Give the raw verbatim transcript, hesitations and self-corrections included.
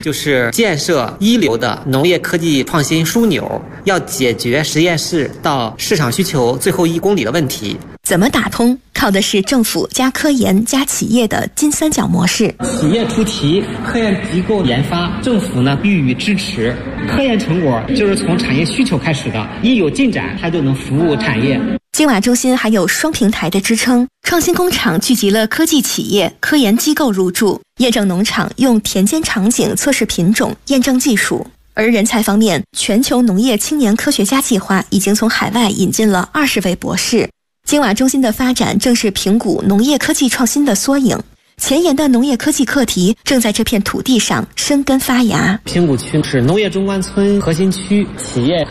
就是建设一流的农业科技创新枢纽，要解决实验室到市场需求最后一公里的问题。 怎么打通？靠的是政府加科研加企业的金三角模式。 企业出题，科研机构研发，政府呢予以支持。科研成果就是从产业需求开始的，一有进展，它就能服务产业。 金瓦中心还有双平台的支撑，创新工厂聚集了科技企业、科研机构入驻，验证农场用田间场景测试品种、验证技术。而人才方面，全球农业青年科学家计划已经从海外引进了二十位博士。金瓦中心的发展正是平谷农业科技创新的缩影，前沿的农业科技课题正在这片土地上生根发芽。 平谷区是农业中关村核心区，企业